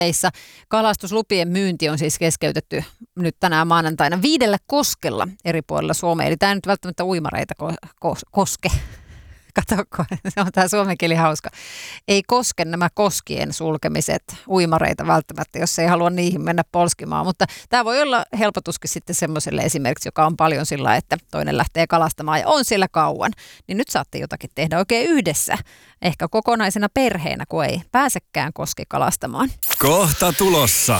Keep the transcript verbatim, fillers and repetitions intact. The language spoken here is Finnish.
Kalastuslupien myynti on siis keskeytetty nyt tänään maanantaina viidellä koskella eri puolilla Suomea. Eli tämä ei nyt välttämättä uimareita ko- ko- koske. Katsokko, se on tämä suomen kieli hauska. Ei koske nämä koskien sulkemiset uimareita välttämättä, jos ei halua niihin mennä polskimaan. Mutta tämä voi olla helpotuskin sitten semmoiselle esimerkiksi, joka on paljon sillä, että toinen lähtee kalastamaan ja on siellä kauan. Niin nyt saatte jotakin tehdä oikein yhdessä. Ehkä kokonaisena perheenä, kun ei pääsekään koski kalastamaan. Kohta tulossa.